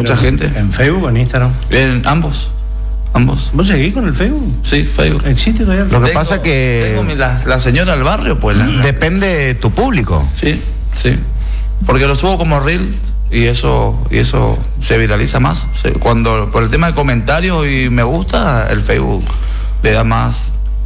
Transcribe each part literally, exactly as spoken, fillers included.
mucha gente. ¿En Facebook o en Instagram? En ambos. Ambos. ¿Vos seguís con el Facebook? Sí, Facebook. ¿Existe todavía? Lo que Tengo- pasa que Tengo mi- la, la señora del barrio, pues. La, la- depende de tu público. sí, sí. Porque lo subo como reel y eso y eso se viraliza más. Se- cuando por el tema de comentarios y me gusta, el Facebook le da más.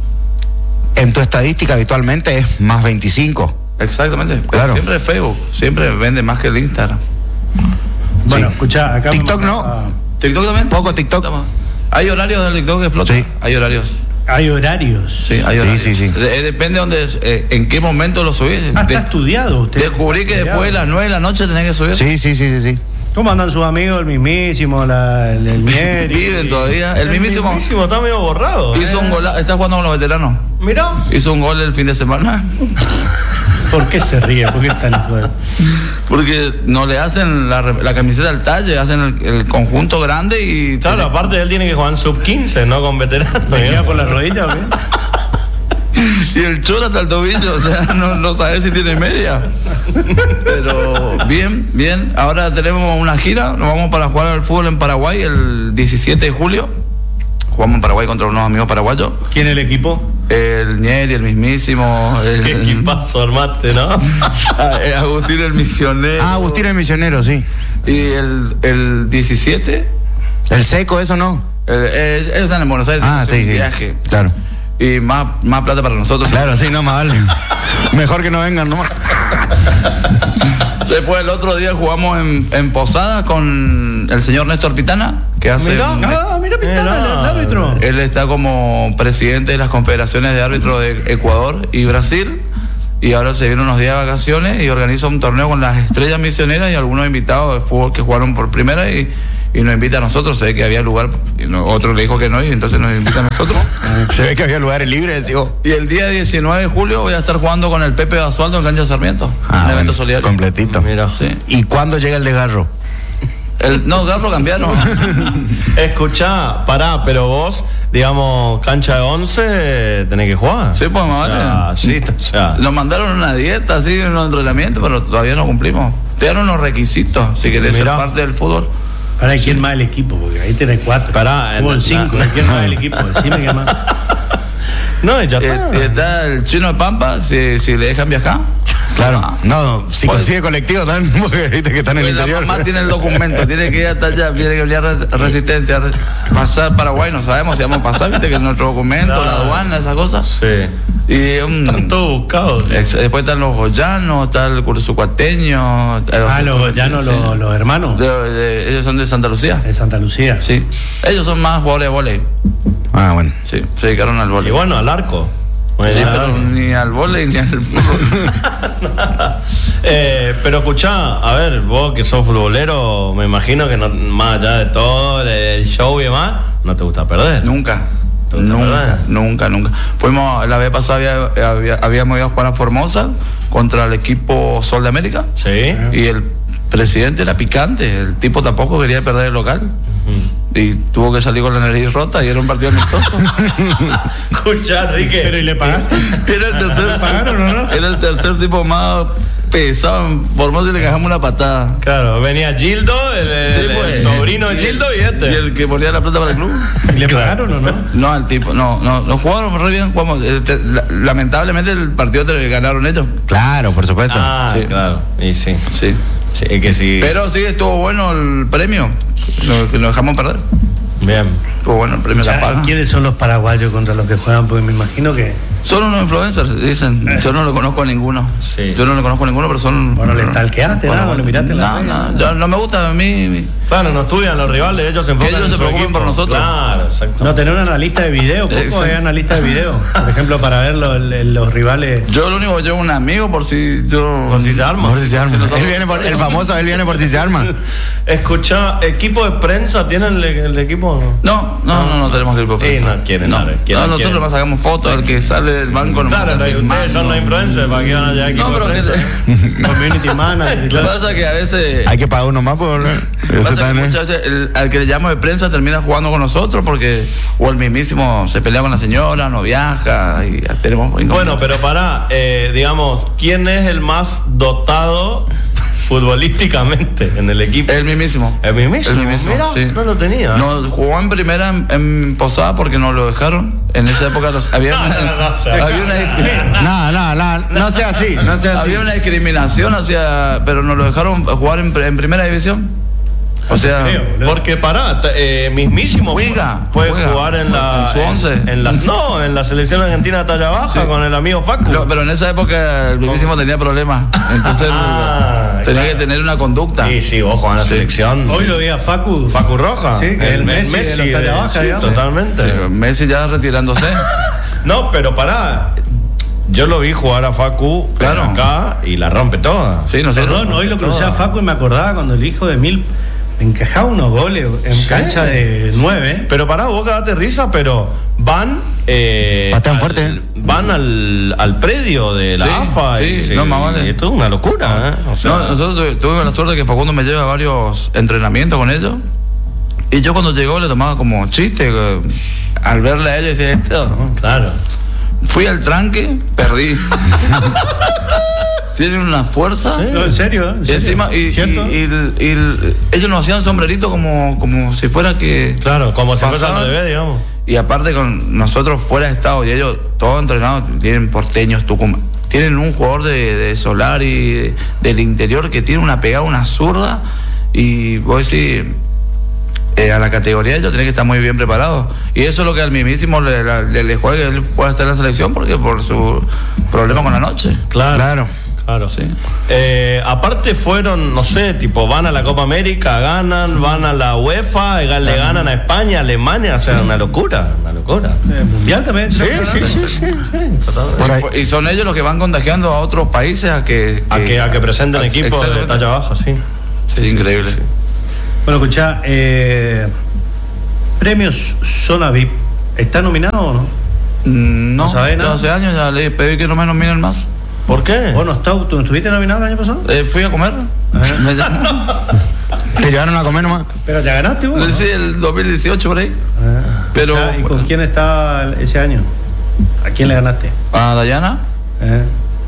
En tu estadística habitualmente es más veinticinco. Exactamente. Pero Claro. siempre el Facebook, siempre vende más que el Instagram. Bueno, Sí. escuchá, acá... TikTok vamos no. a- TikTok también. Poco TikTok. Hay horarios del TikTok que explota. Sí. Hay horarios. Hay horarios. Sí, hay Sí, horarios. sí, sí. De- depende de dónde, es, eh, en qué momento lo subís. Ah, De- está estudiado usted. descubrí que Está después de las estudiado. nueve de la noche tenés que subir. Sí, sí, sí, sí, sí. ¿Cómo andan sus amigos, el mismísimo, la, el, el Mieri? Viven todavía. El, mismísimo, mismísimo está medio borrado. hizo un gol. Está jugando con los veteranos. Mirá. Hizo un gol el fin de semana. ¿Por qué se ríe? ¿Por qué es tan hijo de- Porque no le hacen la, re- la camiseta al talle, hacen el, el conjunto grande y. Claro, tiene- aparte él tiene que jugar en sub quince, no con veteranos. ¿Me queda por las rodillas o qué? Y el choro hasta el tobillo, o sea, no, no sabes si tiene media. Pero bien, bien. Ahora tenemos una gira, nos vamos para jugar al fútbol en Paraguay el diecisiete de julio. Jugamos en Paraguay contra unos amigos paraguayos. ¿Quién es el equipo? El Nieri, el mismísimo. El, Qué equipazo armaste, ¿no? Ah, el Agustín el misionero. Ah, Agustín el misionero, sí. Y el, el diecisiete, El seco, eso no. el- el- ellos están en Buenos Aires, Ah, hacen sí, un sí. viaje. Claro. Y más, más plata para nosotros. Claro, sí, no más vale. Mejor que no vengan, ¿no? Después el otro día jugamos en, en Posada con el señor Néstor Pitana, que hace. Mirá. Ah, mira Pintana, Mirá. el, el árbitro. Él está como presidente de las confederaciones de árbitros de Ecuador y Brasil. Y ahora se vienen unos días de vacaciones y organiza un torneo con las estrellas misioneras y algunos invitados de fútbol que jugaron por primera y, y nos invita a nosotros. Se ve que había lugar, y no- otro le dijo que no y entonces nos invita a nosotros. Se ve que había lugares libres, digo. Y el día diecinueve de julio voy a estar jugando con el Pepe Basualdo en Cancha Sarmiento. Ah, un bueno, evento solidario. completito. Mira. Sí. ¿Y cuándo llega el desgarro? El, no, Garro cambiaron. Escuchá, pará, pero vos, digamos, cancha de once, tenés que jugar. Sí, pues, más O sea, vale. sí, o sea. Nos mandaron una dieta, así, un entrenamiento, pero todavía no cumplimos. Te dan unos requisitos si querés ser Mirá. parte del fútbol. Para quién más el equipo, porque ahí tenés cuatro. Pará, Hubo en- cinco. na- ¿Quién más el equipo? Decime quién más. No, y ya Eh, está. y está el chino de Pampa, si, si le dejan viajar. Claro. Ah. No, si Pues- consigue colectivo también, porque viste que están en el Pues la interior. mamá tiene el documento, tiene que ir hasta allá, tiene que enviar res- resistencia, re- pasar Paraguay, no sabemos si vamos a pasar, viste que es nuestro documento, No. la aduana, esas cosas. Sí. Y um, Están todos buscados. ex- después están los goyanos, está el cursucuateño. Ah, los llanos, sí. los, los hermanos De- de- ellos son de Santa Lucía. de Santa Lucía. Sí. Ellos son más jugadores de vóley. Ah, bueno. Sí, se dedicaron al Y vóley. bueno, al arco. Bueno, Sí, ya- pero ni al vóley ni al fútbol. Eh, pero escuchá, a ver, vos que sos futbolero, me imagino que no, más allá de todo, del show y demás, no te gusta perder. Nunca. ¿Te gusta Nunca, perder? nunca, nunca. Fuimos, la vez pasada había, había- habíamos ido a jugar a Formosa contra el equipo Sol de América. Sí. Y el presidente era picante, el tipo tampoco quería perder el local. Y tuvo que salir con la nariz rota y era un partido amistoso. Escuchá, Enrique. Pero ¿y le pagaron? Era el tercer, ¿Pagaron o no? era el tercer tipo más pesado en Formosa y le cagamos una patada. Claro, venía Gildo, el, el- Sí, el pues. sobrino de Gildo y este. Y el que ponía la plata para el club. ¿Y le pagaron o no? No, al tipo, no, no, no jugaron re bien, jugamos. eh, te- la- lamentablemente el partido te ganaron ellos. Claro, por supuesto. Ah, Sí. claro. Y sí. Sí. Sí, es que sí. Pero sí estuvo bueno el premio, lo que nos dejamos perder. Bien. Estuvo bueno el premio de la Ya, paga. ¿quiénes son los paraguayos contra los que juegan? Porque me imagino que... Son unos influencers, dicen. Yo no lo conozco a ninguno. Sí. Yo no lo conozco a ninguno, pero son. Bueno, le stalkeaste, Bueno, nada, bueno, le miraste en la No, red. no, yo- no me gusta a mí. mi- Claro, no estudian los rivales, ellos se enfocan ellos en se su preocupen equipo. por nosotros. Claro, exacto. No, tener una analista de video, Coco, Exacto. es analista de video. Por ejemplo, para ver los, los rivales. Yo lo único que llevo un amigo por si yo. Por si se arma. Por si se arma. Si nosotros- Él viene por- el famoso, él viene por si se arma. Escucha, ¿equipo de prensa tienen el, el equipo? No, no, no, no tenemos equipo. Sí, no quieren, no, no, no, quieren, nosotros quieren. más sacamos fotos, el que sale del banco no Claro, no, ustedes son los influencers, ¿para qué van a llevar equipo No, pero de que, prensa? Community manager y lo que todo. pasa es que a veces. Hay que pagar uno más por. Ese Pasa que tan- muchas veces el- al que le llamo de prensa termina jugando con nosotros porque o el mismísimo se pelea con la señora, no viaja y ya tenemos Bueno, pero pará, eh, digamos, ¿quién es el más dotado futbolísticamente en el equipo. El mismísimo. El mismísimo. El mismísimo, Mira, sí. no lo tenía. No, jugó en primera en, en Posada porque no lo dejaron. En esa época los, había, una, No, no, no, o sea, había una No, no, no, no sea así, no sea así. había una discriminación hacia, pero nos lo dejaron jugar en, en primera división. O sea, Creo, boludo. Porque pará, t- eh, mismísimo Juega, puede juega. jugar en la En su once. En, en la, no, en la selección argentina talla baja Sí. con el amigo Facu. lo- pero en esa época el mismísimo tenía problemas. Entonces Ah, tenía claro. que tener una conducta. Sí, sí, vos jugás en la Sí. selección. Hoy lo vi a Facu. Facu Roja. Sí, que el Messi de la talla baja, sí, digamos. totalmente. Sí, Messi ya retirándose. No, pero pará. Yo lo vi jugar a Facu Claro. acá y la rompe toda. Sí, nosotros. Perdón, hoy lo crucé a Facu y me acordaba cuando el hijo de Mil encajaba unos goles en Sí. cancha de nueve. Pero pará, vos cagate risa, pero van. Eh, Patean al- fuerte. Van al, al predio de la Sí, A F A. sí, y se- no, más vale. y esto es una locura, ¿eh? O sea, No, nosotros tuvi- tuvimos la suerte que Facundo me lleva a varios entrenamientos con ellos. Y yo cuando llegó le tomaba como chiste. eh, Al verle a ellos decía esto. claro. Fui al tranque, perdí. Tienen una fuerza. No, en serio, ¿eh? ¿En Y serio? encima, y, ¿Cierto? y- y el- y el- ellos nos hacían sombrerito como, como si fuera que. Claro, como si fuese pasaban. al revés, digamos. Y aparte con nosotros fuera de estado y ellos todos entrenados, tienen porteños, Tucumán. Tienen un jugador de, de Solar y de- del interior que tiene una pegada, una zurda. Y vos decís, eh, a la categoría de ellos tenés que estar muy bien preparado. Y eso es lo que al mismísimo le, le, le juega que él pueda estar en la selección porque por su problema con la noche. Claro. Claro. Claro. Sí. Eh, aparte fueron, no sé, tipo, van a la Copa América, ganan, van a la UEFA, y le ganan a España, Alemania, o sea, una locura, una locura. Eh, Mundial también. Sí, creo que sí, ganaron. sí, sí, sí, totalmente. Por ahí. Y, fue- y son ellos los que van contagiando a otros países a que... A que, a que presenten Ex- equipos de exactamente. talla baja, sí. Sí, increíble. Bueno, escuchá, eh, premios Zona V I P, ¿está nominado o no? Mm, No, ¿No sabe ya nada? hace años ya le pedí que no me nominen más. ¿Por qué? ¿Vos no, está, ¿tú no estuviste nominado el año pasado? Eh, fui a comer. Me llamó. ¿Te llevaron a comer nomás? Pero ya ganaste vos. ¿no? Sí, el dos mil dieciocho por ahí. Ah, Pero- escuchá, ¿y con quién está el- ese año? ¿A quién le ganaste? A Dayana. Eh,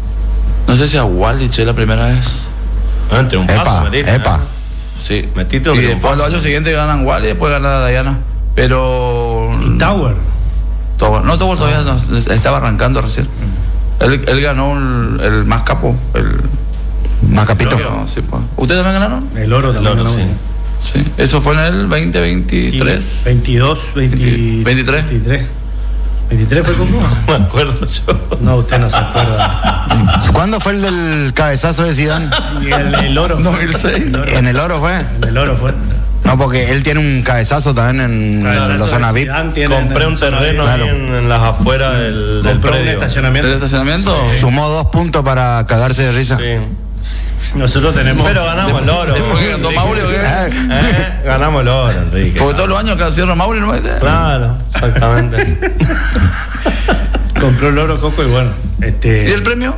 No sé si a Wallich es la primera vez. Ah, entre un paso, Epa, metiste, epa. ¿eh? Sí. Metiste un Y después triunfazo. los años siguientes ganan Wally y después gana Dayana. Pero. Tower. Tower. No, Tower todavía no, estaba arrancando recién. Él, él ganó el, el más capo. El. Más capito. Creo, sí, pues. ¿Ustedes también ganaron? El oro El también. oro, ganamos. sí. Sí. Eso fue en el veinte veintitrés. veintidós, veinte, veintitrés. veintitrés. ¿veintitrés fue con vos? No me acuerdo yo. No, usted no se acuerda. ¿Cuándo fue el del cabezazo de Zidane? Y el, el oro. dos mil seis. El oro, En el oro fue. en el oro fue. No, porque él tiene un cabezazo también en Cabezazo la zona de V I P. Zidane tiene Compré en un zona terreno V I P. ahí en, en las afueras del, del Compró un predio. ¿El estacionamiento. estacionamiento? Sumó dos puntos para cagarse de risa. Sí. Nosotros tenemos. Pero ganamos el oro. Después que cantó Enrique. Mauri, ¿o qué? Eh, ganamos el oro, Enrique. Porque todos los años que cierra Mauri, ¿no es? Claro, exactamente. Compró el oro Coco y bueno. Este, ¿Y el premio?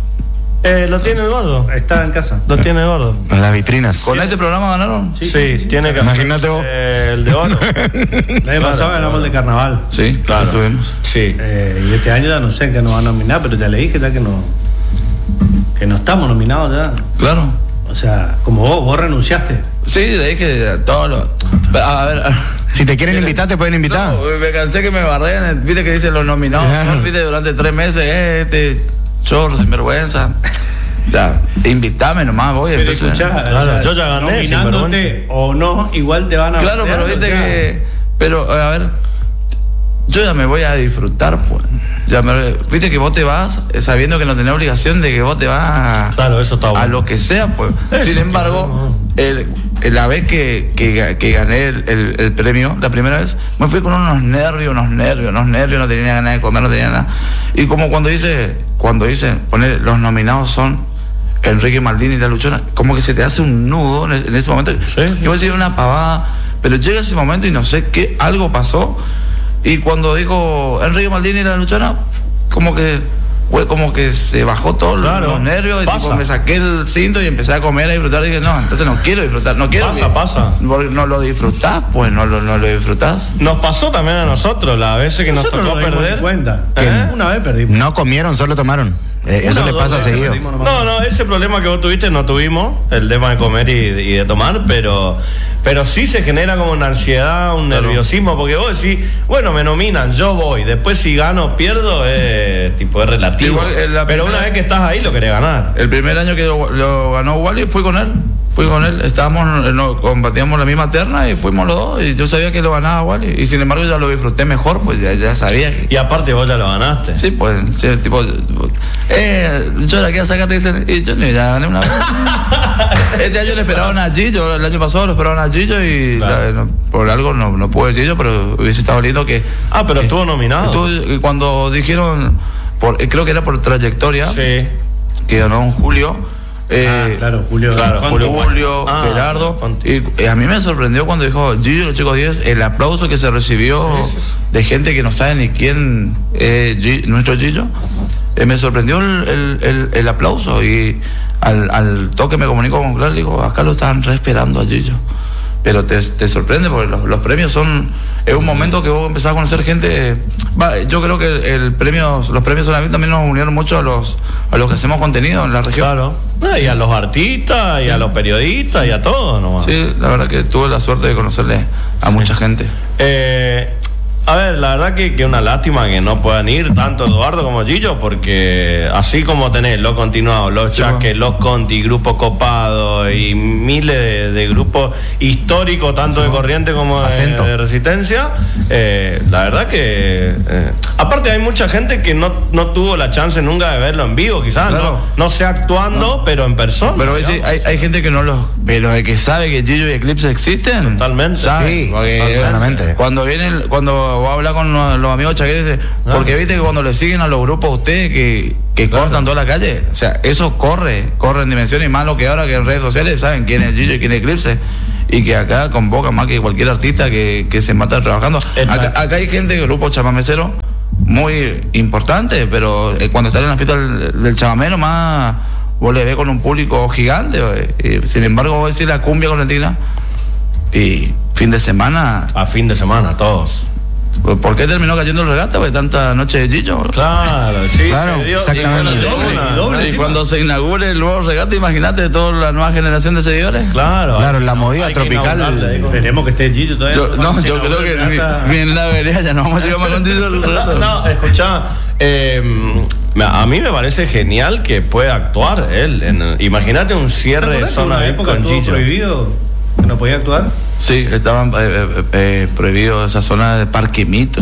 Eh, ¿Lo tiene el gordo? está en casa. Lo tiene el gordo. En las vitrinas. ¿Con este programa ganaron? Sí, tiene que Imagínate vos. eh, el de oro. El año pasado ganamos el de carnaval. Sí, Claro. estuvimos. Sí. Eh, y este año ya no sé que nos van a nominar, pero ya le dije ya que no. Que no estamos nominados ya. Claro. O sea, como vos, vos renunciaste. Sí, de ahí que todos los. A ver. Si te quieren invitar, te pueden invitar. No, me cansé que me barren. Viste que dicen los nominados. Claro. Son, viste, durante tres meses. Eh, este chorro, sinvergüenza. Ya, invítame nomás, voy. Pero entonces- escuchá, Claro, yo ya gané, nominándote o no, igual te van a. Claro, pero bardear, viste o sea, que. Pero, a ver. Yo ya me voy a disfrutar, pues. Ya me, viste que vos te vas eh, sabiendo que no tenés obligación de que vos te vas a, Claro, eso está bueno. a lo que sea, pues. Eso, Sin embargo, claro. el, el- la vez que, que, que gané el, el- el premio, la primera vez, me fui con unos nervios, unos nervios, unos nervios, no tenía ganas de comer, no tenía nada. Y como cuando dice, cuando dice, poner los nominados son Enrique Maldini y La Luchona, como que se te hace un nudo en, en ese momento. Sí, sí. Yo voy a decir una pavada, pero llega ese momento y no sé qué, algo pasó. Y cuando dijo Enrique Maldini y La Luchona, como que fue como que se bajó todos Claro, los nervios y pasa. tipo, me saqué el cinto y empecé a comer, a disfrutar. Y dije, no, entonces no quiero disfrutar, no quiero. Pasa, que- pasa. porque no lo disfrutás, pues no lo, no lo disfrutás. Nos pasó también a nosotros, las veces que nos nosotros tocó nos dimos perder. cuenta. ¿Eh? Una vez perdimos. No comieron, solo tomaron. Eh, eso le pasa seguido. No, no, ese problema que vos tuviste no tuvimos, el tema de comer y, y de tomar, pero, pero sí se genera como una ansiedad, un claro. nerviosismo, porque vos decís, bueno, me nominan, yo voy, después si gano o pierdo, es, tipo, es relativo. Igual, pero primera, una vez que estás ahí lo querés ganar. El primer año que lo, lo ganó Wally fui con él. Fui con él, estábamos, no, compartíamos la misma terna y fuimos los dos y yo sabía que lo ganaba Wally y sin embargo ya lo disfruté mejor, pues ya, ya sabía. Que... Y aparte vos ya lo ganaste. Sí, pues, sí, tipo, eh, yo la quiero sacar, te dicen, y yo ya gané una vez. Este año le esperaban a Gillo, el año pasado lo esperaban a Gillo y claro. la, no, por algo no, no pude Gillo, pero hubiese estado lindo que... Ah, pero que, estuvo nominado. Estuvo, cuando dijeron, por, creo que era por trayectoria, sí. que ganó en julio. Eh, ah, claro, Julio, claro, Julio, Julio ah, Gerardo. Y, y a mí me sorprendió cuando dijo Gillo, los chicos diez, el aplauso que se recibió sí, sí, sí. de gente que no sabe ni quién es G, nuestro Gillo. Eh, me sorprendió el, el, el, el aplauso y al, al toque me comunico con Clark, digo, acá lo estaban re esperando a Gillo. Pero te, te sorprende porque los, los premios son, es un momento que vos empezás a conocer gente. Va, yo creo que el, el premio, los premios Sonavip también nos unieron mucho a los a los que hacemos contenido en la región. Claro. Ah, y a los artistas, sí. y a los periodistas, y a todos nomás. Sí, la verdad que tuve la suerte de conocerle a sí. mucha gente. Eh, a ver, la verdad que es una lástima que no puedan ir tanto Eduardo como Gillo, porque así como tenés los continuados, los sí, Chaques, los Conti, Grupo Copado y miles de, de grupos históricos, tanto sí, de Corriente como de, de Resistencia, eh, la verdad que... Eh, aparte hay mucha gente que no, no tuvo la chance nunca de verlo en vivo, quizás, claro. no, no sé actuando, no. pero en persona. Pero sí, hay, hay gente que no los... Pero de que sabe que Gillo y Eclipse existen. Totalmente. ¿Sabe? Sí, porque totalmente. Cuando vienen, cuando voy a hablar con los, los amigos chaquetes, ah. porque viste que cuando le siguen a los grupos a ustedes que, que claro. cortan toda la calle, o sea, eso corre, corre en dimensión y más lo que ahora que en redes sociales saben quién es Gillo y quién es Eclipse. Y que acá convoca más que cualquier artista que, que se mata trabajando. Acá, acá hay gente, grupo chamamecero, muy importante, pero eh, cuando sale en la fiesta del, del chamamero más vos le ves con un público gigante, eh, y, sin embargo vos decís la cumbia correntina y fin de semana a fin de semana todos. ¿Por qué terminó cayendo el regata? Porque tanta noche de Gillo. Claro, sí, claro, se dio, exactamente. Y cuando, doble, se, doble, y cuando se inaugure el nuevo regata, imagínate toda la nueva generación de seguidores. Claro, claro, la movida tropical. Esperemos que esté Gillo todavía. Yo, no, yo creo que ni, ni en la vereda ya no vamos a llegar más con Gillo. No, no, escuchá, eh, a mí me parece genial que pueda actuar él. En, imagínate un cierre de zona V I P con Gillo. ¿Prohibido que no podía actuar? Sí, estaban eh, eh, eh, prohibidos esa zona de Parque Mitre.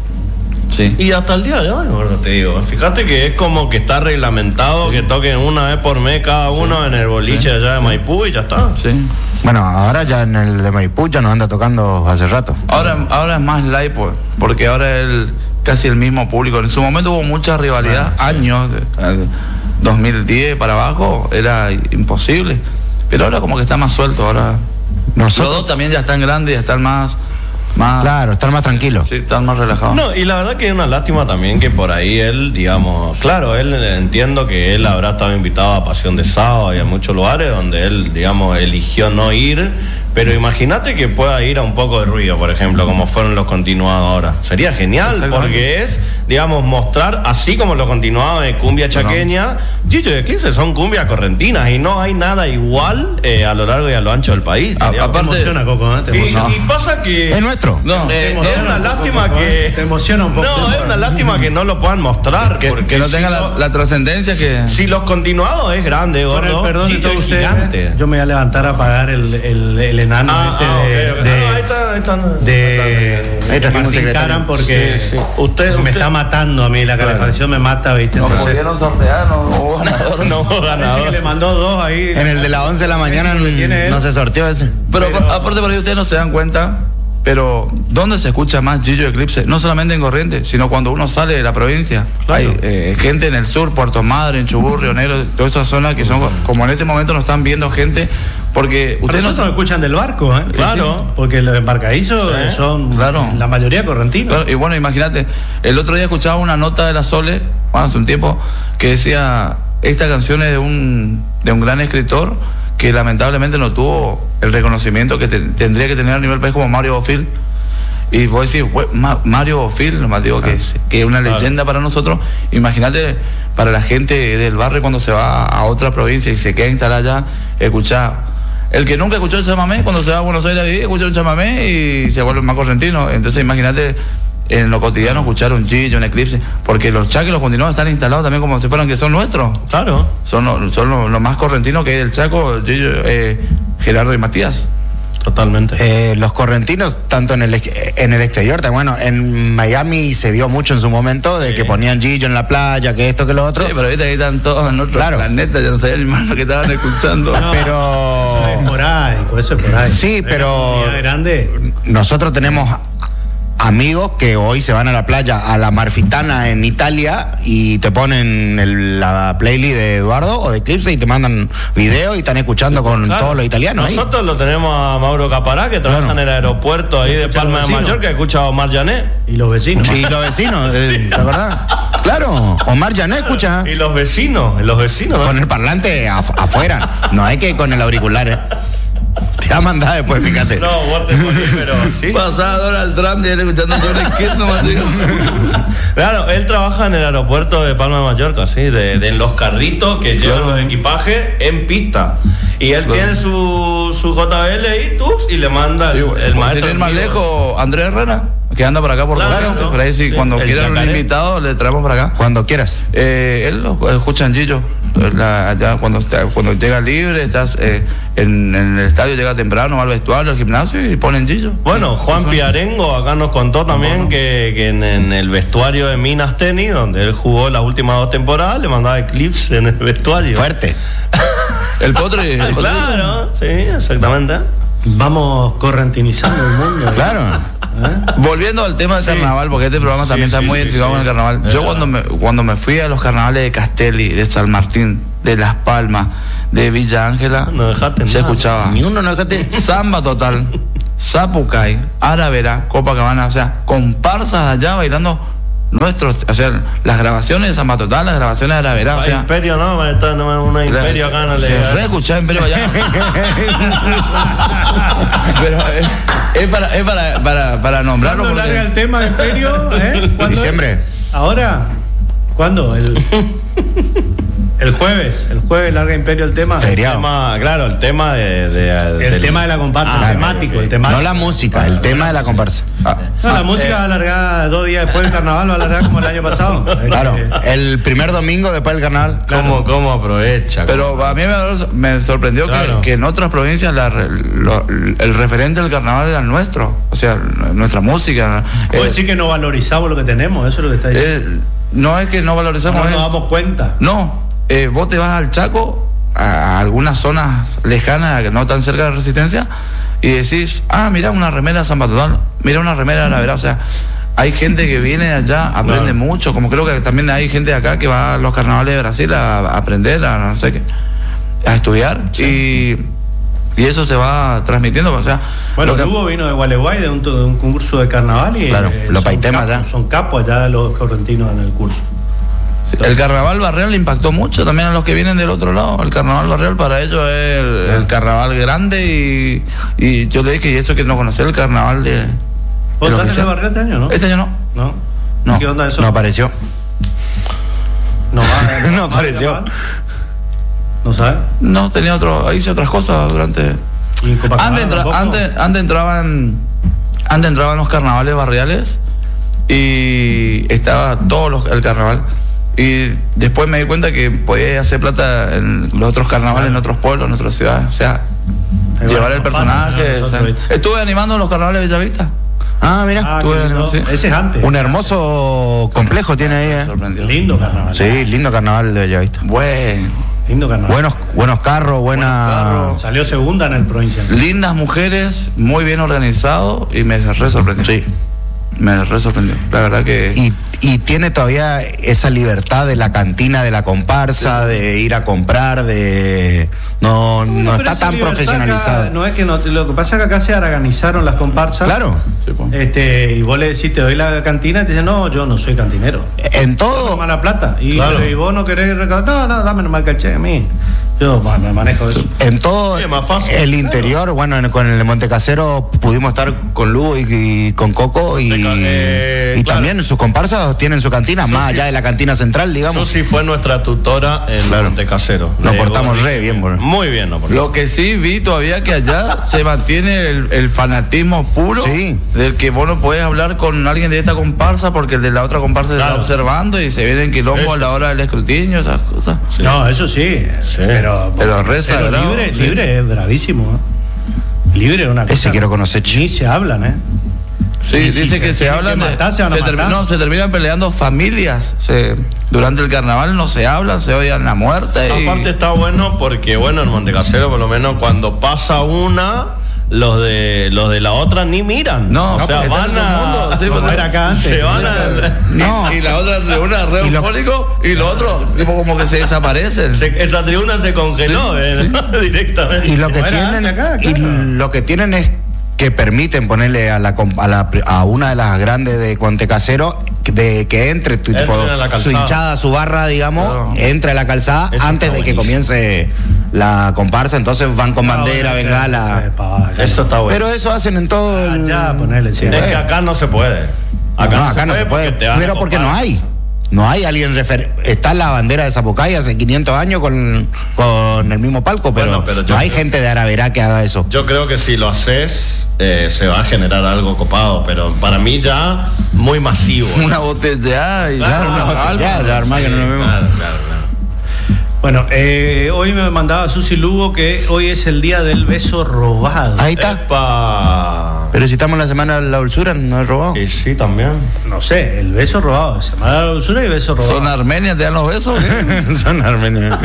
Sí. Y hasta el día de hoy, gordo, te digo, fíjate que es como que está reglamentado, sí. que toquen una vez por mes cada uno sí. en el boliche sí. allá de sí. Maipú y ya está. Sí. Bueno, ahora ya en el de Maipú ya nos anda tocando hace rato. Ahora, ahora es más light, pues, porque ahora es casi el mismo público. En su momento hubo mucha rivalidad, ah, sí. años, de, dos mil diez para abajo, era imposible. Pero ahora como que está más suelto, ahora... Nosotros... Los dos también ya están grandes, ya están más... Más, claro, estar más tranquilo. Sí, estar más relajado. No, y la verdad que es una lástima también que por ahí él, digamos, claro, él entiendo que él habrá estado invitado a Pasión de Sábado y a muchos lugares donde él, digamos, eligió no ir, pero imagínate que pueda ir a un poco de ruido, por ejemplo, como fueron los continuados ahora. Sería genial, porque es, digamos, mostrar, así como los continuados de cumbia chaqueña, Gillo y Eclipse son cumbias correntinas y no hay nada igual eh, a lo largo y a lo ancho del país. A, aparte, te emociona, Coco, ¿eh? Te emociona. Y, y pasa que... Es nuestro. No, eh, es una lástima poco, que... Te emociona un poco. No, es una lástima que no lo puedan mostrar. Que, porque que no tenga si la, lo, la trascendencia que... Si los continuados es grande, gordo. Con el perdón de todos ustedes, gigante. Yo me voy a levantar a pagar el, el, el enano ah, este ah, de... okay, okay. de, no, ahí está, ahí está, de, ahí está, de Martín Caran, porque sí, sí. Usted, me usted... está matando a mí, la calefacción me mata, ¿viste? No Entonces, pudieron sortear, no hubo ganador. No hubo ganador. que le mandó dos ahí. En el de las once de la mañana no se sorteó ese. Pero, Pero aparte por ahí ustedes no se dan cuenta, pero ¿dónde se escucha más Gillo Eclipse? No solamente en Corrientes, sino cuando uno sale de la provincia. Claro. Hay eh, gente en el sur, Puerto Madre, en Chubut, Río Negro, todas esas zonas que son, como en este momento nos están viendo gente, porque ustedes no se escuchan del barco, ¿eh? Claro. Sí, porque los embarcadizos ¿Eh? son claro. la mayoría correntinos. Claro, y bueno, imagínate, el otro día escuchaba una nota de la Sole, hace un tiempo, que decía, esta canción es de un, de un gran escritor que lamentablemente no tuvo el reconocimiento que te, tendría que tener a nivel país como Mario Bofil. Y vos decís, Mario Bofill, nomás digo que es, que es una leyenda para nosotros. Imagínate para la gente del barrio cuando se va a otra provincia y se queda instalada allá, escuchar. El que nunca escuchó el chamamé, cuando se va a Buenos Aires a vivir, escucha un chamamé y se vuelve más correntino. Entonces imagínate en lo cotidiano escuchar un Gillo, un Eclipse, porque los Chacos y los continuos están instalados también como si fueran que son nuestros. Claro. Son los son lo, lo más correntinos que hay del Chaco, Gillo, eh, Gerardo y Matías. Totalmente. Eh, los correntinos, tanto en el en el exterior, bueno, en Miami se vio mucho en su momento de sí. que ponían Gillo en la playa, que esto, que lo otro. Sí, pero viste que están todos en otro claro. planeta, ya no sabían ni más lo que estaban escuchando. No, pero... Eso es esporádico, eso es esporádico. Sí, pero... grande. Nosotros tenemos amigos que hoy se van a la playa, a la Amalfitana en Italia, y te ponen el, la playlist de Eduardo o de Eclipse y te mandan videos y están escuchando con claro. todos los italianos. Nosotros ahí. Lo tenemos a Mauro Capará, que trabaja claro. en el aeropuerto ahí de Palma de Mallorca, que escucha a Omar Jané. Y los vecinos. Sí, los vecinos, eh, la verdad. Claro, Omar Jané escucha. Y los vecinos, los vecinos. ¿No? Con el parlante af afuera, no hay que con el auricular. Eh. Te va a mandar después, fíjate. No, vos te ponís, pero sí. Pasaba Donald Trump y él escuchando todo el skit nomás, digo. Claro, él trabaja en el aeropuerto de Palma de Mallorca, sí, de, de los carritos que llevan claro. los equipajes en pista. Y él claro. tiene su, su J B L y tux y le manda el, el maestro. Sin ir más lejos, Andrés Herrera, que anda por acá por claro, Rosario, ¿no? Por ahí si sí, cuando quieran un invitado le traemos para acá. Cuando quieras. Eh, él lo escucha en Gillo. La, allá cuando, cuando llega libre, estás eh, en, en el estadio, llega temprano, va al vestuario, al gimnasio y ponen Gillo. Bueno, Juan Piarengo acá nos contó también no, que, que en, en el vestuario de Minas Tenis, donde él jugó las últimas dos temporadas, le mandaba Eclipse en el vestuario. Fuerte. El potro y... Claro, sí, exactamente. Vamos correntinizando el mundo. Claro. ¿Eh? Volviendo al tema del sí. carnaval, porque este programa sí, también sí, está muy identificado sí, sí. con el carnaval. Yo cuando me, cuando me fui a los carnavales de Castelli, de San Martín, de Las Palmas, de Villa Ángela, no dejaste se nada. escuchaba ni uno no dejaste samba total, Zapucay, Aravera, Copacabana, o sea, comparsas allá bailando nuestros, o sea, las grabaciones de Samba Total, las grabaciones de Aravera, o sea, Imperio no, está no, una Imperio acá no le se re escuchaba Imperio allá. Pero eh, es para es para para, para nombrarlo. ¿Cuándo porque... larga el tema de Imperio? ¿Eh? Diciembre. Es? ¿Ahora? ¿Cuándo? El El jueves, el jueves larga Imperio el tema. El tema, claro, el tema de, de, de el del... tema de la comparsa, ah, el temático, okay. el temático. No la música, el tema de la comparsa. Ah. No, la ah, música eh. va a alargar dos días después del carnaval, va a alargar como el año pasado. Claro, el primer domingo después del carnaval. Claro. ¿Cómo, cómo aprovecha? Pero cómo... a mí me, me sorprendió claro. que, que en otras provincias la, lo, el referente del carnaval era el nuestro, o sea, nuestra música. Puedo eh, decir que no valorizamos lo que tenemos, eso es lo que está diciendo. Eh, no es que no valorizamos, no nos damos cuenta. No. Eh, vos te vas al Chaco, a algunas zonas lejanas, que no tan cerca de Resistencia, y decís, ah, mira una remera de Samba Total, mira una remera de Aravera, o sea, hay gente que viene de allá, aprende no. mucho, como creo que también hay gente de acá que va a los carnavales de Brasil a, a aprender, a no sé qué, a estudiar, sí. y, y eso se va transmitiendo, o sea... Bueno, que... Lugo vino de Gualeguay, de un, de un concurso de carnaval, y claro, eh, los son, capos, ya. son capos allá los correntinos en el curso. El carnaval barrial impactó mucho también a los que vienen del otro lado. El carnaval barrial para ellos es el, el carnaval grande y, y yo le dije, y eso que no conocer el carnaval de... ¿Vos estás en el barrial este año, no? Este año no. ¿No? No, ¿Qué onda eso? No apareció. No, va, no, no apareció. ¿No sabes? No, tenía otro, hice otras cosas durante... Antes, entra, antes, antes entraban antes entraban los carnavales barriales y estaba todo los, el carnaval. Y después me di cuenta que podía hacer plata en los otros carnavales, en otros pueblos, en otras ciudades. O sea, ahí llevar el personaje. O sea, estuve animando los carnavales de Bellavista. Ah, mira. Ah, animando, sí. Ese es antes. Un hermoso complejo tiene ahí. Eh. Lindo carnaval. Sí, lindo carnaval de Bellavista. Bueno. Lindo carnaval. Buenos, buenos carros, buena... Carros. Salió segunda en el provincia. Lindas mujeres, muy bien organizado y me re sorprendió. Sí. Me re sorprendió. La verdad que... Y, y tiene todavía esa libertad de la cantina, de la comparsa, sí. de ir a comprar, de... No, no, no está tan profesionalizado. Acá, no es que no, lo que pasa es que acá se organizaron las comparsas. Claro. Sí, pues. Este, y vos le decís, te doy la cantina, y te dicen, no, yo no soy cantinero. En todo. Mala plata. Y, claro. y vos no querés recaudar, no, no, dame nomás el caché a mí. Yo bueno, me manejo eso. En todo Sí, más fácil, el interior, bueno, en- con el de Montecasero pudimos estar con Lugo y, y con Coco y, Monteca- eh, y claro. también sus comparsas tienen su cantina, más Susi. allá de la cantina central, digamos. Susi fue nuestra tutora en Claro. Montecasero. Nos Le- portamos re bien, boludo. Muy bien, nos portamos. Lo que sí vi todavía que allá se mantiene el, el fanatismo puro Sí. del que vos no podés hablar con alguien de esta comparsa porque el de la otra comparsa se Claro. está observando y se viene en quilombo Eso a la hora del escrutinio, esas cosas. Sí. No, eso sí. Sí. Pero, Pero re cero sagrado, libre, sí. libre es bravísimo. ¿eh? Libre es una cosa. Ese quiero conocer. Ni se hablan, ¿eh? Sí, Y si dice se que se tienen hablan que de- matar, se van a termi- matar. no, se terminan peleando familias. Se, durante el carnaval no se hablan, se odian la muerte. y- Aparte está bueno porque, bueno, en Montecasero por lo menos cuando pasa una, los de los de la otra ni miran. No, o sea, porque van están en su a... mundo, sí, Como porque- era acá antes. Se van a... No. y la otra de una re Y lo- eufórico y lo otro tipo como que se desaparecen. se- esa tribuna se congeló Sí, eh, directamente. Y lo que Como era tienen antes acá, y claro. lo que tienen es que permiten ponerle a la com- a, la, a una de las grandes de Montecasero de que entre tu- tipo, Entren a la su calzada. hinchada, su barra, digamos, Claro. entre a la calzada Eso antes está de que buenísimo. comience la comparsa, entonces van con bandera, Ah, bueno, bengala. ese- ese pavada, ya Eso no. está bueno. Pero eso hacen en todo el... Ya, ponerle sí. es que acá no se puede. no, acá no se puede, porque te van a pero porque no copar. hay. No hay alguien refer... Está la bandera de Zapucay hace quinientos años con, con el mismo palco, pero, Bueno, pero yo no hay creo- gente de Araverá que haga eso. Yo creo que si lo haces, eh, se va a generar algo copado, pero para mí ya muy masivo. Una botella y Claro, una algo. botella, ya, armá, que no lo vemos. Claro, claro, claro. Bueno, eh, hoy me mandaba Susi Lugo que hoy es el día del beso robado. Ahí está. Epa. Pero si estamos en la semana de la dulzura, no es robado. Y sí, también. No sé, el beso robado. Semana de la dulzura y beso robado. ¿Son armenias? ¿Te dan los besos? ¿Qué? Son armenios.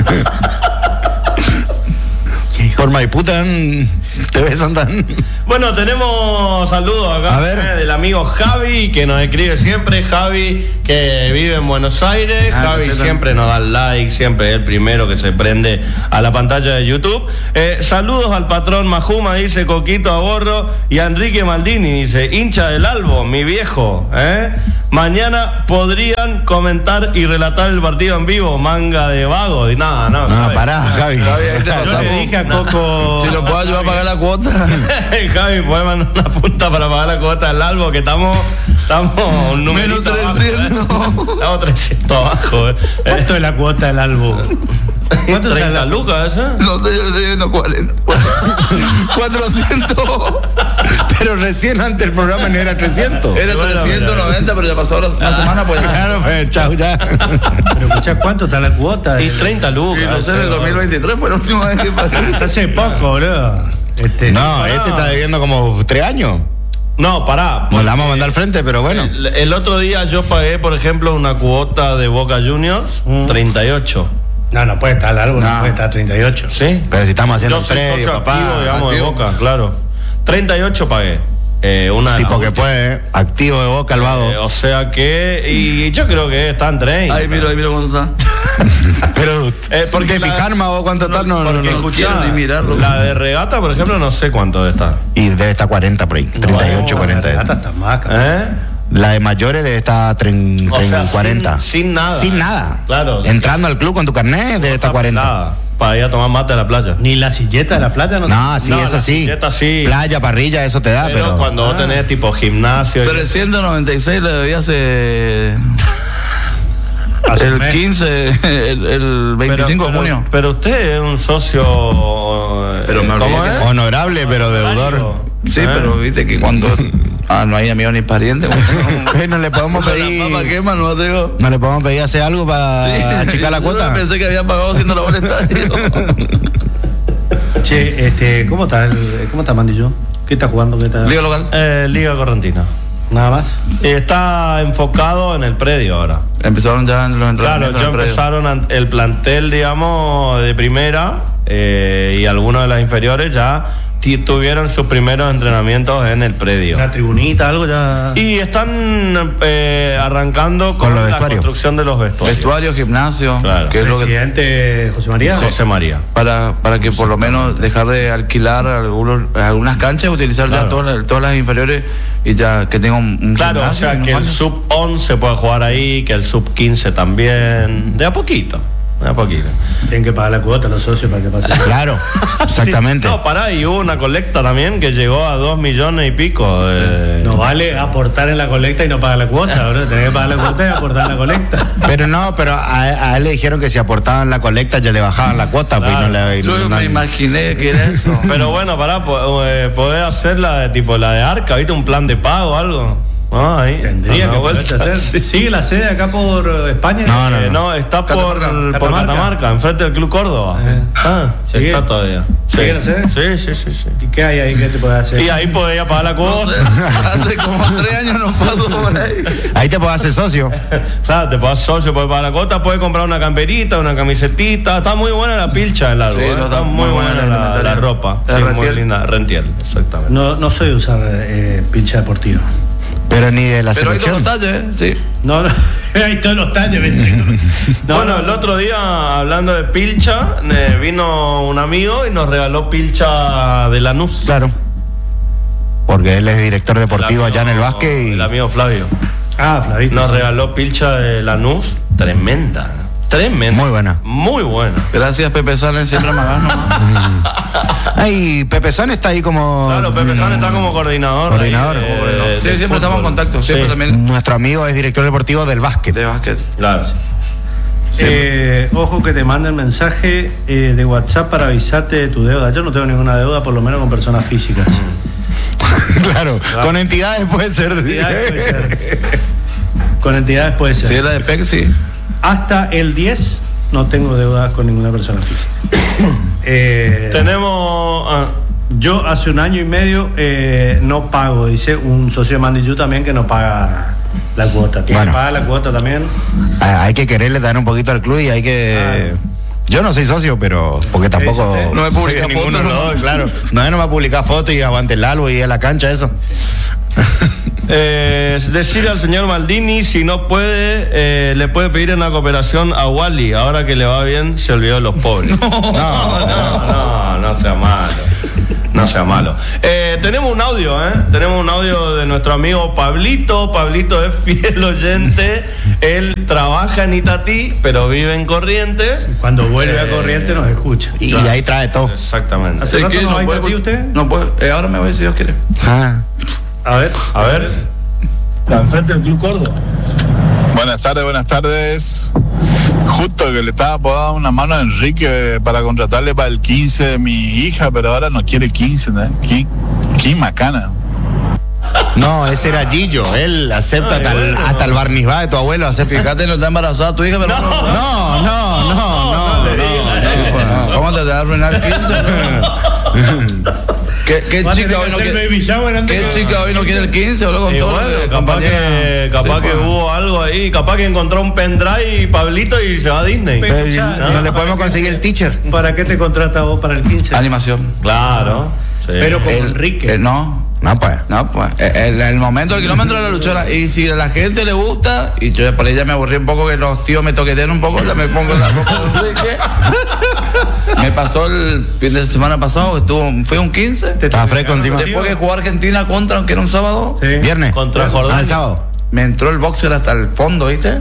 Por Maipú te dan- te besan tan. Bueno, tenemos saludos acá A ver. eh, del amigo Javi, que nos escribe siempre. Javi, que vive en Buenos Aires. Ah, Javi que sepan. siempre nos da like, siempre es el primero que se prende a la pantalla de YouTube. Eh, saludos al patrón Majuma, dice Coquito Aborro. Y a Enrique Maldini, dice, hincha del Albo, mi viejo. ¿eh? Mañana podrían comentar y relatar el partido en vivo, manga de vago. Y nada, no. No, Javi. pará, Javi. Javi, ahí te Yo pasamos. le dije a Coco. Si lo puedo ayudar a pagar la cuota. Javi, puede mandar una punta para pagar la cuota del Albo, que estamos, estamos un numerito Menos abajo, trescientos. ¿eh? Estamos trescientos abajo. ¿eh? ¿Cuánto es la cuota del Albo? ¿Cuánto es treinta la lucas esa? No sé, yo le estoy viendo cuarenta. cuatrocientos. Pero recién antes el programa no era trescientos. Era Bueno, trescientos noventa, pero ya pasó la- una semana, pues ya. Claro, pues, chao, ya. Pero escuchá, ¿cuánto está la cuota? Y del- treinta Y lucas. no sé, en el dos mil veintitrés fue la última vez que pagué. Hace poco, bro. Este, No, este está debiendo como tres años. No, pará. Nos la vamos a mandar al frente, pero bueno. El, el otro día yo pagué, por ejemplo, una cuota de Boca Juniors, Mm. treinta y ocho. No, no puede estar el Albo, no, No. puede estar treinta y ocho. ¿Sí? Pero si estamos haciendo Yo el soy predio, socio papá. activo, digamos, de activo. Boca, claro. treinta y ocho pagué. Eh, una de Tipo las que últimas. puede, ¿eh? Activo de Boca, al Eh, vago. o sea que, y yo creo que está en treinta. Ahí miro, ahí miro cuánto está. Pero, Eh, porque ¿te la- fijan más vos cuánto está? No, no, Porque no. escuchá, quiero ni mirarlo. la de regata, por ejemplo, no sé cuánto debe estar. Y debe estar cuarenta por ahí. treinta y ocho, cuarenta. La regata está más, cabrón. ¿Eh? La de mayores debe estar tren- O sea, tren- cuarenta. sin- sin nada. Sin nada. Claro. Entrando al club con tu carnet debe estar cuarenta. Nada, para ir a tomar mate a la playa. Ni la silleta de la playa no. No, sí, No, eso la sí. silleta sí. Playa, parrilla, eso te da, Pero, pero. cuando vos tenés tipo gimnasio. y- trescientos noventa y seis le debía hace Hace un el mes. quince, el, el veinticinco de Pero- junio. Pero usted es un socio. eh, Pero me ¿cómo olvidé es? Honorable, pero deudor. Sí, ¿Eh? pero viste que cuando ah, no hay amigos ni parientes, Eh, No le podemos con la pedir. papa quema, no te digo. No le podemos pedir hacer algo para achicar la Yo cuota. Pensé que había pagado siendo la bola estadio. Che, este, ¿cómo está el, cómo está Mandillo? ¿Qué está jugando? ¿Qué está? Liga local. Eh, Liga Correntina. Nada más. Está enfocado en el predio ahora. Empezaron ya en los Claro, entrenamientos. ya en el predio. empezaron an- el plantel, digamos, de primera eh, y algunos de las inferiores ya ti- tuvieron sus primeros entrenamientos en el predio. Una tribunita, algo ya. Y están eh, arrancando con, Con los la vestuarios. construcción de los vestuarios. Vestuario, gimnasio, Claro. que es lo que Presidente José María. José María. para, para que por lo menos dejar de alquilar algunos, algunas canchas y utilizar Claro. ya todas las, todas las inferiores y ya que tenga un, un Claro, o gimnasio, sea unos que el baños. sub once puede jugar ahí, que el sub quince también, de a poquito. de a poquito. Tienen que pagar la cuota los socios para que pase. Claro, exactamente. Sí. No, pará, y hubo una colecta también que llegó a dos millones y pico. Sí. Eh. No vale aportar en la colecta y no pagar la cuota, bro. Tenés que pagar la cuota y aportar en la colecta. Pero no, pero a, a él le dijeron que si aportaban la colecta ya le bajaban la cuota. Claro. Pues, y no le, y Yo no, me no, imaginé que era eso. Pero bueno, pará, po- eh, podés hacer la de tipo la de Arca, ¿viste? Un plan de pago o algo. Ah, ahí. Tendría Una que vuelta. poderse hacer. ¿Sigue la sede acá por eh, España? No, no, Eh, no, está por Catamarca. por Catamarca. Catamarca, enfrente del Club Córdoba. Sí. Ah, sí, ¿Sigue? está todavía. ¿Sigue Sí. la sede? Sí, sí, sí, sí. ¿Y qué hay ahí que te puede hacer? Y ahí podía pagar la No cuota. sé, hace como tres años no paso por ahí. ahí te puedes hacer socio. Claro, te puedes socio, puedes pagar la cuota, puedes comprar una camperita, una camisetita. Está muy buena la pilcha del árbol. Sí, ¿eh? no, está está muy muy buena buena la, la la indumentaria. ropa. Es Sí, muy Rentiel. linda. Rentiel, exactamente. No, no soy de usar eh, pincha deportiva. Pero ni de la Pero hay todos selección. los talles, ¿eh? Sí. No, no. Hay todos los talles. ¿ves? No, bueno, no, el otro día, hablando de pilcha, eh, vino un amigo y nos regaló pilcha de Lanús. Claro. Porque él es director deportivo El amigo- allá en el básquet y El amigo Flavio. Ah, Flavito. Nos sí. regaló pilcha de Lanús. Tremenda. Tremenda. Muy buena. Muy buena. Gracias, Pepe Salen, siempre me gano. Ay, Pepe San está ahí como. Claro, Pepe San está como coordinador. Coordinador. ahí de- Sí, del siempre fútbol. estamos en contacto, siempre Sí, también Nuestro amigo es director deportivo del básquet. de básquet. Claro. Eh, ojo que te manden mensaje eh, de WhatsApp para avisarte de tu deuda. Yo no tengo ninguna deuda, por lo menos con personas físicas. claro, con entidades puede ser. Entidades puede ser. Con entidades puede ser. Si era de P E C, sí. Hasta el diez no tengo deudas con ninguna persona física. Eh, Tenemos. ah, yo hace un año y medio eh, no pago, dice un socio de Mandiyú también que no paga la cuota. Tiene Bueno. que pagar la cuota también. Ah, hay que quererle dar un poquito al club y hay que. Claro. Yo no soy socio, pero porque tampoco. Sí, sí, sí. No me publica soy de ninguno fotos, de los ¿no? dos, claro. No, no me va a publicar fotos y aguante el algo y ir a la cancha, eso. eh, decirle al señor Maldini, si no puede, eh, le puede pedir una cooperación a Wally. Ahora que le va bien, se olvidó de los pobres. No, no, no, no sea malo. No sea malo. Eh, tenemos un audio, ¿eh? Tenemos un audio de nuestro amigo Pablito. Pablito es fiel oyente. Él trabaja en Itatí, pero vive en Corrientes. Cuando vuelve a Eh, Corriente nos escucha. Y, y ahí trae todo. Exactamente. ¿Hace Sí, rato que no va a puede- Itatí usted? No puede. Eh, ahora me voy si Dios quiere. Ah. A ver. A ver. Enfrente del Club Córdoba. Buenas tardes, buenas tardes. Justo que le estaba podando una mano a Enrique para contratarle para el quince de mi hija, pero ahora no quiere quince, ¿no? Qué, qué macana. No, ese era Gillo. Él acepta hasta, el, hasta el barnizbá de tu abuelo. Acepta. Fíjate, no está embarazada tu hija, pero no. No, no, no, no. no, ¿Cómo te va a arruinar quince? No? ¿Qué, qué Va a chica tener hoy que no hacer quiere? baby shower antes ¿Qué que- chica hoy no quiere el quince? Boludo, con Y todo bueno, lo que capaz compañera- que, capaz Sí, que pues. hubo algo ahí, capaz que encontró un pendrive y Pablito y se va a Disney. Pero- Pero Escucha, no, ¿no? le podemos conseguir el teacher. ¿Para qué te contrata vos para el quince? Animación. Claro. Sí. Pero con El- Enrique. eh, no. No, pues. No, pues, el, el momento del kilómetro de la luchona. Y si a la gente le gusta, y yo por ahí ya me aburrí un poco que los tíos me toquetean un poco, ya me pongo la ropa de Enrique. Me pasó el fin de semana pasado, que estuvo, fue un quince. Estaba fresco encima. Después que jugó Argentina contra, aunque era un sábado, Sí. Viernes. Contra Ah, Jordania. el sábado. me entró el boxer hasta el fondo, ¿viste?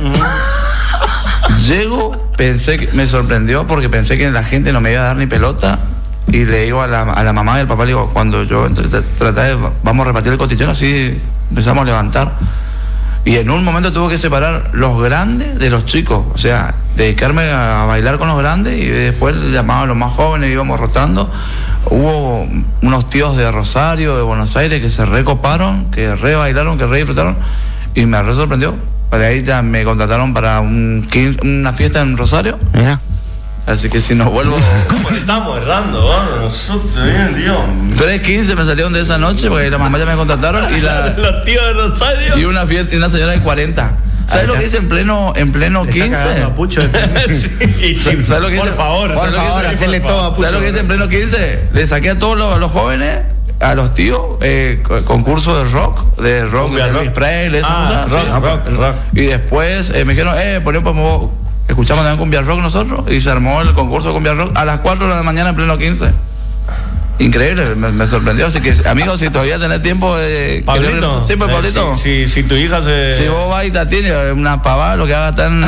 Llego, pensé que me sorprendió porque pensé que la gente no me iba a dar ni pelota. Y le digo a la, a la mamá y al papá, le digo, cuando yo entré, tra- traté de, vamos a repartir el cotillón, así empezamos a levantar. Y en un momento tuve que separar los grandes de los chicos, o sea, dedicarme a bailar con los grandes y después llamaba a los más jóvenes, íbamos rotando. Hubo unos tíos de Rosario, de Buenos Aires, que se recoparon, que re bailaron, que re disfrutaron, y me re sorprendió. De ahí ya me contrataron para un quince, una fiesta en Rosario, Mira. así que si no vuelvo... ¿Cómo le estamos errando? ¿no? Nosotros, bien, Dios. tres quince me salieron de esa noche porque la mamá ya me contrataron y la Los tíos de Rosario. y una fiesta y una señora de cuarenta. ¿Sabes lo que hice en pleno en pleno Le está cagando a quince? Pucho de- Sí, sí. ¿Sabes lo que Por hice? favor, Por ¿Sabes lo que favor, hice? hacerle por todo a Pucho. ¿Sabes lo que hice en pleno quince? Le saqué a todos los, a los jóvenes, a los tíos, eh, co- concurso de rock, de rock, Cumbia, de rock. Elvis Presley, esas Ah, cosas. rock, Sí. rock, rock. Y después eh, me dijeron, eh, ponemos, escuchamos también cumbia rock nosotros, y se armó el concurso de cumbia rock a las cuatro de la mañana en pleno quince. Increíble, me, me sorprendió. Así que, amigos, si todavía tenés tiempo de. Pablito. Sí, pues, eh, Pablito. Si, si, si tu hija se. Si vos vas y te tienes una pavada, lo que haga tan.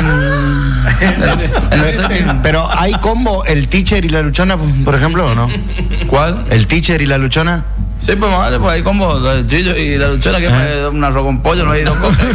Pero hay combo el teacher y la luchona, por ejemplo, ¿o no? ¿Cuál? El teacher y la luchona. Sí, pues vale, pues hay como el Chillo y la luchona que es un arroz con pollo, no hay dos cosas.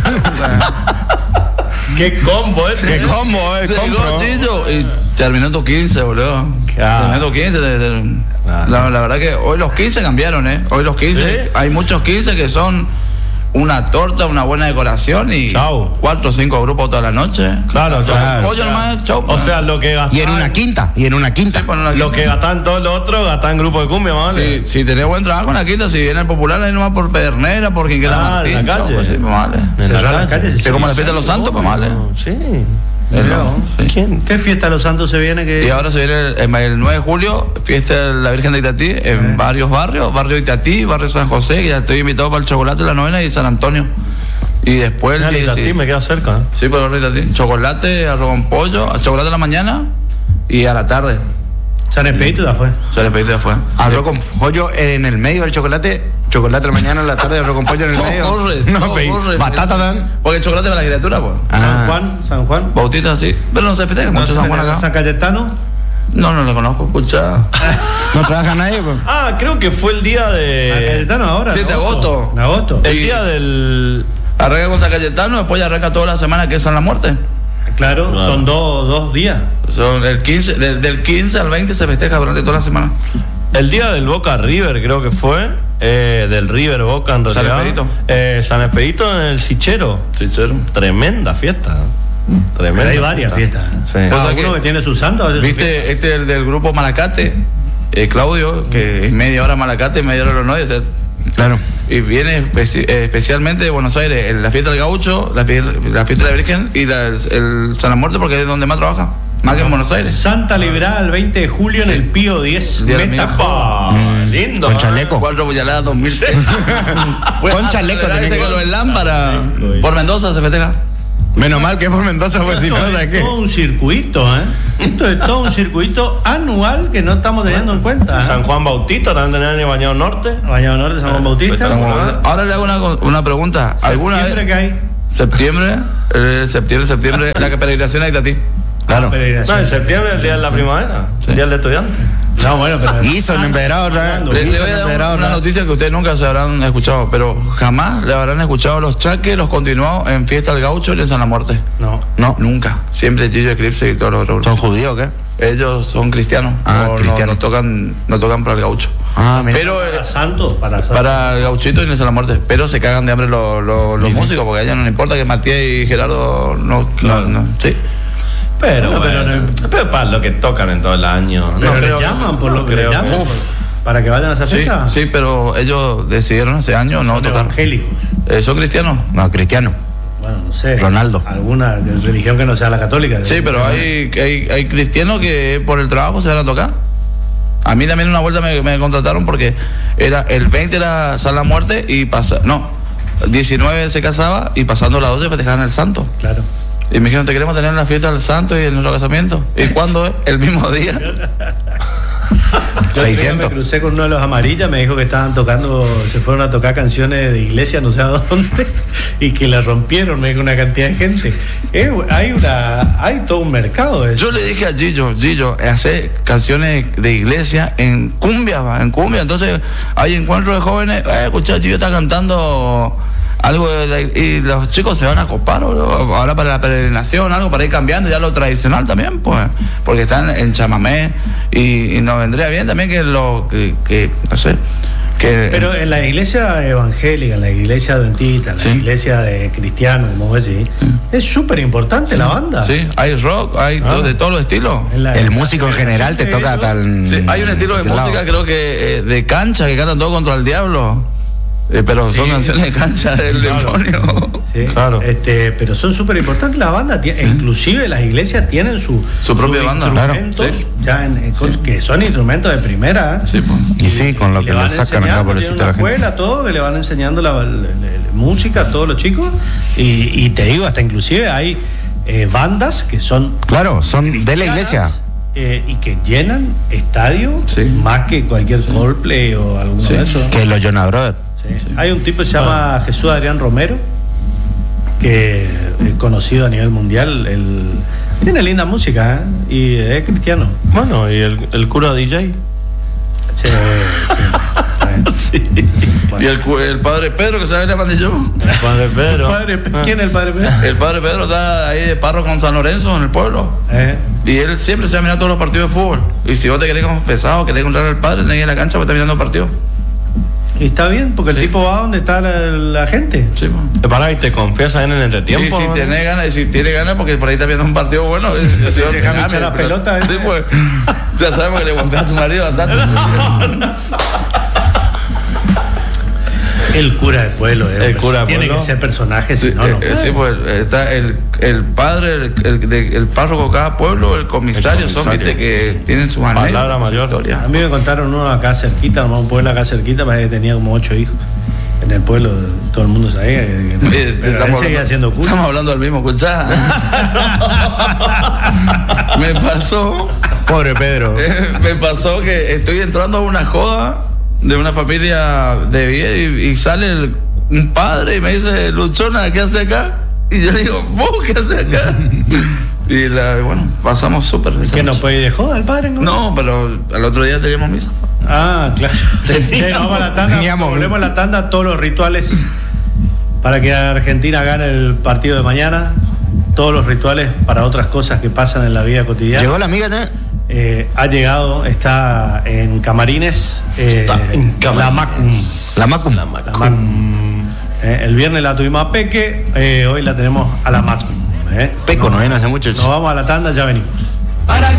¿Qué combo es? ¿Qué combo, eh? Se Compro. llegó Chillo y terminó tu quince, boludo. Claro. Terminó tu quince. De, de, la, la verdad que hoy los quince cambiaron, ¿eh? Hoy los quince, ¿Sí? hay muchos quince que son una torta, una buena decoración y Chau. cuatro o cinco grupos toda la noche. Claro, Claro. Pollo nomás, chau. O sea, lo que gastan. Y en una quinta, y en una quinta. Sí, pues, una Lo quinta. que gastan todos los otros, gastan grupo de cumbia, ¿vale? Si, si tenés buen trabajo en la quinta, si viene el popular, ahí nomás por Pedernera, por Quinquela Ah, Martín, en la chau, calle. pues sí, pues vale. En Cerrar la la calle. calle. Es como la fiesta de los santos, pues vale. Sí. Es Mirá lo- vos. sí. ¿Quién? ¿Qué fiesta de los santos se viene? Que... Y ahora se viene el, el nueve de julio, fiesta de la Virgen de Itatí, en varios barrios, barrio Itatí, barrio San José, que ya estoy invitado para el chocolate, la novena y San Antonio. Y después Mira, el a ti dieci- me queda cerca. ¿eh? sí, por el barrio Itatí. Chocolate, arroz con pollo, chocolate a la mañana y a la tarde. San Expedito ya fue. Se le pedí fue. Arroz con pollo en el medio del chocolate, chocolate a la mañana, a la tarde, arroz con pollo en el Todo medio. corre, No, todo pe- corre. batata dan. Porque el chocolate para la criatura, pues. Ah. San Juan, San Juan. Bautista, sí. Pero no se festeja mucho San Juan acá. San Cayetano. No, no lo conozco, escucha. No trabaja nadie, pues. Ah, creo que fue el día San de. Cayetano ahora. siete de en agosto. En agosto. El día del. Arranca con San Cayetano, después ya arranca toda la semana que es San la Muerte. Claro, Claro. son dos, dos días. Son el quince, del, del quince al veinte se festeja durante toda la semana. El día del Boca River, creo que fue. Eh, del River Boca en San realidad. Expedito. Eh, San Expedito en el Sichero. Sincero. Tremenda fiesta. Tremenda. Pero hay varias fiestas. Sí. Cada O sea uno que- que tiene su santo. hace su fiesta. ¿Viste? Este es el del grupo Malacate, eh, Claudio, que es media hora Malacate, media hora los nueve. O sea, Claro. y viene especi- eh, especialmente de Buenos Aires, en la fiesta del Gaucho, la, fie- la fiesta de la Virgen y la- el, el San la Muerte, porque es donde más trabaja, más que en Buenos Aires. Santa Librada el veinte de julio en el Pío diez. Día del Meta mío. Ah, lindo. Con ¿eh? chaleco. Cuatro puñaladas, dos mil pesos. Con chaleco Dice tenés que que- lo del lámpara. Por Mendoza se festeja. Menos mal que es por Mendoza, pues si no, Esto ¿sabes es qué? todo un circuito, ¿eh? Esto es todo un circuito anual que no estamos teniendo en cuenta. ¿eh? San Juan Bautista también tenés en el Bañado Norte. Bañado Norte, San Juan Bautista. San Juan- Ahora le hago una, una pregunta. ¿Alguna Siempre vez? que hay. Septiembre, eh, septiembre, septiembre, la peregrinación a Itatí. Claro. peregrinación. No, en septiembre es el día de la primavera. Sí. Día del estudiante. No, bueno, pero. Guiso en empedrado otra vez. Le, le Guiso voy en a dar empedrado una otra vez. noticia que ustedes nunca se habrán escuchado, pero jamás le habrán escuchado los chaques, los continuados en Fiesta del Gaucho y en San la Muerte. No. No, Nunca. Siempre Gillo Eclipse y todos los otros. ¿son judíos o qué? Ellos son cristianos. Ah, no, no- cristianos. No, tocan, no tocan para el gaucho. Ah, mira. Pero eh, Para Santos, para Santos. para el gauchito y en San la Muerte. Pero se cagan de hambre los, los, los músicos, porque a ellos no les importa que Matías y Gerardo no, no, no- sí. Pero, Bueno, pero bueno, no- pero para lo que tocan en todo el año. Pero No les creo- llaman por no lo que les creo llaman. Uf. Para que vayan a esa Sí, fiesta. sí, pero ellos decidieron hace años no Son tocar. evangélicos. Eh, ¿Son cristianos? No, cristiano. Bueno, no sé. Ronaldo. Alguna religión que no sea la católica. Sí, pero hay, hay, hay cristianos que por el trabajo se van a tocar. A mí también una vuelta me, me contrataron porque era el veinte era San la Muerte y pasa, no, diecinueve se casaba y pasando las doce festejaban el santo. Claro. Y me dijeron, te queremos tener en la fiesta del santo y en nuestro casamiento. ¿Y cuándo es? El mismo día. Yo seiscientos. me crucé con uno de los amarillas, me dijo que estaban tocando, se fueron a tocar canciones de iglesia, no sé a dónde, y que la rompieron, me dijo una cantidad de gente. Eh, hay una, hay todo un mercado de eso. Yo le dije a Gillo, Gillo, hace canciones de iglesia en cumbia, va, en cumbia. Entonces hay encuentros de jóvenes, eh, escucha, Gillo está cantando algo de la- y los chicos se van a copar, boludo, ahora para la peregrinación, algo para ir cambiando ya lo tradicional también, pues, porque están en chamamé y, y nos vendría bien también que lo que, que no sé, que Pero en la iglesia evangélica, en la iglesia adventista, en la Sí. iglesia de cristianos, como vos decís, es súper importante la banda. sí, hay rock, hay Ah. to- de todos los estilos. En la- El músico en general te toca Eso, tal. Sí, hay un estilo de tal lado. música, creo que eh, de cancha, que cantan todo contra el diablo. Eh, pero son Sí. canciones de cancha del Claro. demonio. Sí, Claro. este, pero son súper importantes las bandas, tie- inclusive las iglesias tienen su, Su propia banda, claro. instrumentos, Sí. ya en- en cos- que son instrumentos de primera. ¿eh? Sí, pues. Y sí, con lo Y que le le van sacan acá enseñando, por tienen a la una gente. escuela, todo, que le van enseñando la, la- la- la música a todos los chicos. Y, y te digo, hasta inclusive hay eh, bandas que son Claro, son de la iglesia. eh, y que llenan estadio Sí. más que cualquier Coldplay o alguno Sí. de esos. Que los Jonas Brothers. Sí. Hay un tipo que se llama Jesús Adrián Romero, que es conocido a nivel mundial. El, tiene linda música, ¿eh? Y es cristiano. Bueno, y el, el cura D J. Sí, sí. Sí. Bueno. Y el, cu- el padre Pedro, que sabe le mandé yo. El padre Pedro. Padre- ¿Quién es el padre Pedro? El padre Pedro está ahí de párroco con San Lorenzo en el pueblo. Eh, Y él siempre se va a mirar todos los partidos de fútbol. Y si vos te querés confesar o querés encontrar al padre, tenés que ir a la cancha para estar mirando el partido. y está bien, porque el Sí. tipo va donde está la, la gente. Sí, pues. Eh, Pará, y te confiesas en el Y entretiempo. si ¿no? tiene ganas, y si tiene ganas, porque por ahí está viendo un partido bueno. y- y si Sí, vos- déjame ah, echar mira, la pero- pelota, ¿eh? Sí, pues. Ya sabemos que le golpea a tu marido andate. El cura del pueblo, eh, El cura del tiene pueblo. que ser personaje, si Sí, no, no. eh, eh, sí, pues está el, el padre, el, el, de- el párroco de cada pueblo, el comisario, El son comisario. viste que tienen sus Palabra anécdotas, mayor. sus historias. A mí me contaron uno acá cerquita, nomás un pueblo acá cerquita, parece que tenía como ocho hijos. En el pueblo todo el mundo sabía que, que- Eh, pero él estamos seguía hablando- haciendo cura. Estamos hablando del mismo, escuchá. Me pasó, Pobre Pedro. eh, me pasó que estoy entrando a una joda de una familia de bien y, y sale el- un padre y me dice, Luchona, ¿qué hace acá? Y yo le digo, ¿vos qué hace acá? Y la, bueno, pasamos súper. esa ¿Que no noche. puede ir de joda el padre? No, pero al otro día teníamos misa. Ah, claro. Sí, vamos a la tanda, teníamos- volvemos a la tanda, todos los rituales para que Argentina gane el partido de mañana, todos los rituales para otras cosas que pasan en la vida cotidiana. Llegó la amiga, ¿no? Eh, ha llegado, está en Camarines, eh, Está en Camarines. la Macum. La Macum. La Macum. Eh, el viernes la tuvimos a Peque, eh, hoy la tenemos a la Macum. eh. Peco no viene hace mucho. Nos vamos a la tanda, ya venimos.